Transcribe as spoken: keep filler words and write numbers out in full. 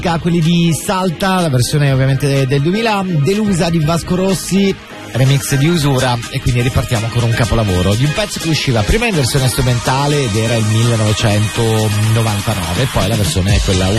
quelli di Salta, la versione ovviamente del duemila, Delusa di Vasco Rossi, remix di Usura, e quindi ripartiamo con un capolavoro di un pezzo che usciva prima in versione strumentale ed era il millenovecentonovantanove, poi la versione quella